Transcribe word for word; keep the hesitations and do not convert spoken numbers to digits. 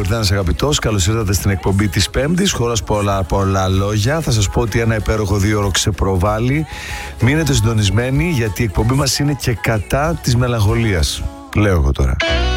Ιορδάνης αγαπητός, καλώς ήρθατε στην εκπομπή της Πέμπτης. Χωρίς πολλά πολλά λόγια, θα σας πω ότι ένα υπέροχο δύο ώρο ξεπροβάλλει. Μείνετε συντονισμένοι, γιατί η εκπομπή μας είναι και κατά της μελαγχολίας. Λέω εγώ τώρα.